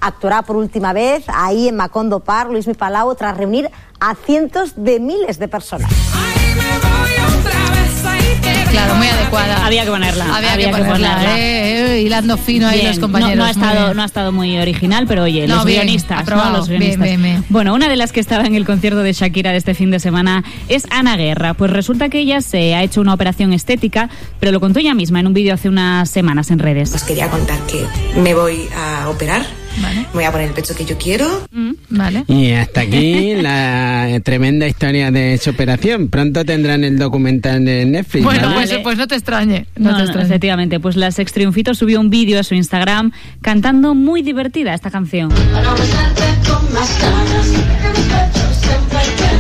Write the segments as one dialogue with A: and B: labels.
A: actuará por última vez ahí en Macondo Park, Luismi Palau, tras reunir a cientos de miles de personas.
B: Claro, muy adecuada.
C: Había que ponerla.
B: Había que ponerla. Hilando fino ahí los compañeros.
C: No ha estado muy original, pero oye, los guionistas.
B: Aprobado.
C: Los guionistas. Bien. Bueno, una de las que estaba en el concierto de Shakira de este fin de semana es Ana Guerra. Pues resulta que ella se ha hecho una operación estética, pero lo contó ella misma en un vídeo hace unas semanas en redes.
D: Os quería contar que me voy a operar. Vale. Me voy a poner el pecho que yo quiero.
B: Vale.
E: Y hasta aquí la tremenda historia de su operación. Pronto tendrán el documental de Netflix.
B: Bueno,
E: ¿vale?
B: pues no te extrañe.
C: No, efectivamente. Pues la Sex Triunfito subió un vídeo a su Instagram cantando muy divertida esta canción.
F: Para besarte con más ganas, que mi pecho siempre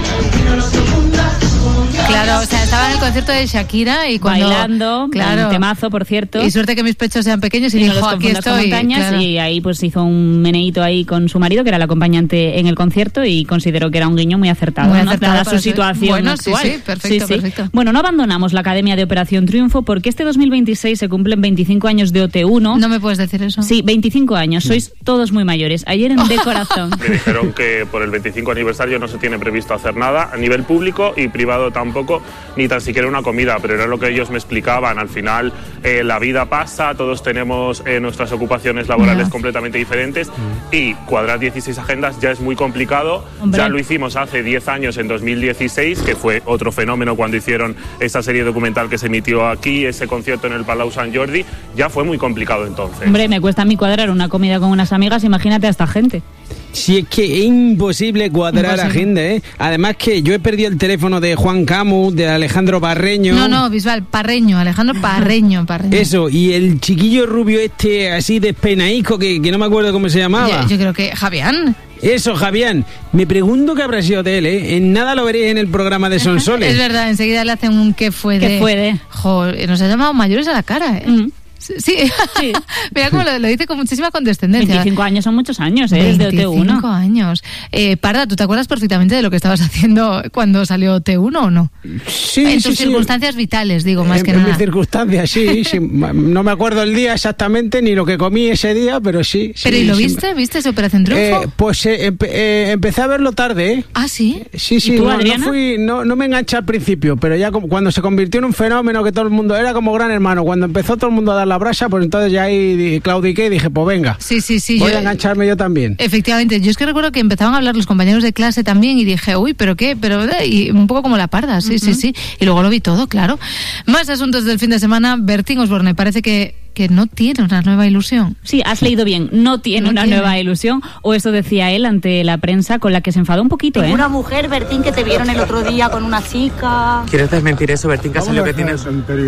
B: Claro, o sea, estaba en el concierto de Shakira y cuando...
C: Bailando, un temazo, por cierto.
B: Y suerte que mis pechos sean pequeños y dijo,
C: no
B: aquí estoy.
C: Montañas, claro. Y ahí pues hizo un meneíto ahí con su marido, que era el acompañante en el concierto, y consideró que era un guiño muy acertado, dada su situación actual.
B: Sí, perfecto.
C: Bueno, no abandonamos la Academia de Operación Triunfo porque este 2026 se cumplen 25 años de OT1.
B: ¿No me puedes decir eso?
C: Sí, 25 años. Sois todos muy mayores. Ayer en De Corazón.
G: Me dijeron que por el 25 aniversario no se tiene previsto hacer nada a nivel público y privado tampoco, ni tan siquiera una comida, pero era lo que ellos me explicaban. Al final la vida pasa, todos tenemos nuestras ocupaciones laborales completamente diferentes y cuadrar 16 agendas ya es muy complicado. Hombre. Ya lo hicimos hace 10 años, en 2016, que fue otro fenómeno cuando hicieron esa serie documental que se emitió aquí, ese concierto en el Palau Sant Jordi, ya fue muy complicado entonces.
C: Hombre, me cuesta a mí cuadrar una comida con unas amigas, imagínate a esta gente.
E: Si es que es imposible cuadrar agenda, ¿eh? Además que yo he perdido el teléfono de Juan Camus, de Alejandro Parreño.
B: No, Bisbal, Alejandro Parreño.
E: Eso, y el chiquillo rubio así despeinaico, que no me acuerdo cómo se llamaba.
B: Yo creo que Javián.
E: Eso, Javián. Me pregunto qué habrá sido de él, ¿eh? En nada lo veréis en el programa de Sonsoles.
B: Es verdad, enseguida le hacen un ¿qué fue de? Joder, nos ha llamado mayores a la cara, ¿eh? Sí. Mira cómo lo dice con muchísima condescendencia.
C: 25 años son muchos años, ¿eh?
B: 25
C: de OT1.
B: años. Parda, ¿tú te acuerdas perfectamente de lo que estabas haciendo cuando salió OT1 o no?
E: Sí,
B: en tus circunstancias vitales, digo, más que nada.
E: En mis circunstancias, sí. No me acuerdo el día exactamente ni lo que comí ese día, pero sí.
B: ¿Pero y lo viste? ¿Viste esa Operación Triunfo?
E: Pues empecé a verlo tarde, ¿eh?
B: ¿Ah, sí?
E: Sí.
C: ¿Y tú, Adriana?
E: No me enganché al principio, pero ya cuando se convirtió en un fenómeno que todo el mundo... Era como Gran Hermano. Cuando empezó todo el mundo a dar la brasa, pues entonces ya ahí claudiqué y dije, pues venga.
B: Sí.
E: Voy a engancharme yo también.
B: Efectivamente. Yo es que recuerdo que empezaban a hablar los compañeros de clase también y dije, uy, ¿pero qué? Y un poco como la Parda, sí. Y luego lo vi todo, claro. Más asuntos del fin de semana. Bertín Osborne parece que no tiene una nueva ilusión.
C: Sí, has leído bien, no tiene una nueva ilusión, o eso decía él ante la prensa, con la que se enfadó un poquito, ¿eh?
H: Una mujer, Bertín, que te vieron el otro día con una chica.
I: ¿Quieres desmentir eso, Bertín? Que has salido que tienes...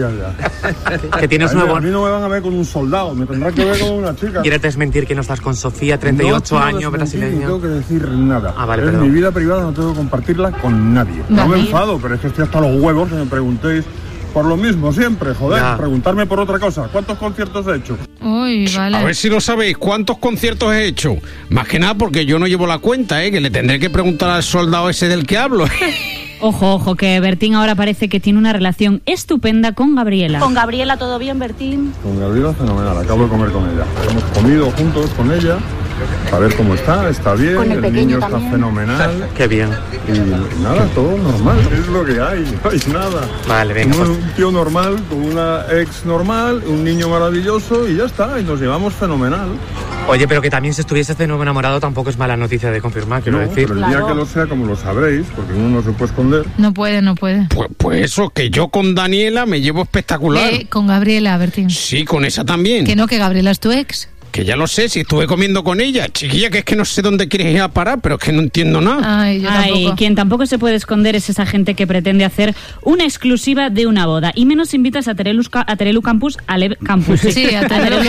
I: que tienes nuevo...
J: A mí no me van a ver con un soldado, me tendrán que ver con una chica.
I: ¿Quieres desmentir que no estás con Sofía, 38 años, brasileña?
J: No tengo que decir nada.
I: Vale,
J: perdón. Mi vida privada no tengo que compartirla con nadie. No me enfado, pero es que estoy hasta los huevos que me preguntéis por lo mismo siempre, joder, preguntarme por otra cosa. ¿Cuántos conciertos he hecho?
B: Uy, vale.
E: A ver si lo sabéis, ¿cuántos conciertos he hecho? Más que nada porque yo no llevo la cuenta, que le tendré que preguntar al soldado ese del que hablo.
C: Ojo, que Bertín ahora parece que tiene una relación estupenda con Gabriela.
H: ¿Con Gabriela todo bien, Bertín?
J: Con Gabriela fenomenal, acabo de comer con ella. Hemos comido juntos con ella, a ver cómo está bien,
H: con el
J: niño
H: también.
J: Está fenomenal.
I: Qué bien.
J: Y nada, todo normal, es lo que hay, no hay nada.
I: Vale, venga.
J: Un tío normal, con una ex normal, un niño maravilloso y ya está, y nos llevamos fenomenal.
I: Oye, pero que también si estuviese de nuevo enamorado tampoco es mala noticia de confirmar, quiero decir.
J: Pero el día que lo sea, como lo sabréis, porque uno no se puede esconder.
B: No puede.
E: Pues eso, que yo con Daniela me llevo espectacular.
B: Con Gabriela, Bertín.
E: Sí, con esa también.
B: Que Gabriela es tu ex.
E: Que ya lo sé, si estuve comiendo con ella. Chiquilla, que es que no sé dónde quieres ir a parar, pero es que no entiendo nada.
B: Ay,
C: quien tampoco se puede esconder es esa gente que pretende hacer una exclusiva de una boda. Y menos invitas a Terelu Campus, Campus.
B: Sí, a Terelu.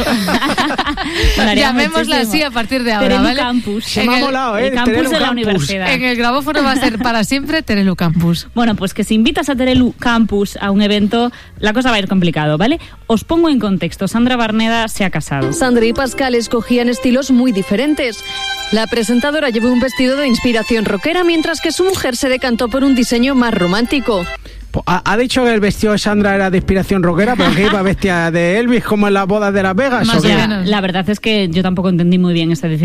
B: Llamémosla así a partir de ahora,
C: Terelu
B: ¿vale?
C: Campus.
E: Se me ha molado,
C: el campus de la universidad.
B: En el grabófono va a ser para siempre Terelu Campus.
C: Bueno, pues que si invitas a Terelu Campus a un evento, la cosa va a ir complicado, ¿vale? Os pongo en contexto. Sandra Barneda se ha casado.
K: Sandra y Pascal escogían estilos muy diferentes. La presentadora llevó un vestido de inspiración rockera, mientras que su mujer se decantó por un diseño más romántico.
E: ¿Ha dicho que el vestido de Sandra era de inspiración rockera, pero que iba vestida de Elvis como en las bodas de Las Vegas?
C: La verdad es que yo tampoco entendí muy bien esta decisión.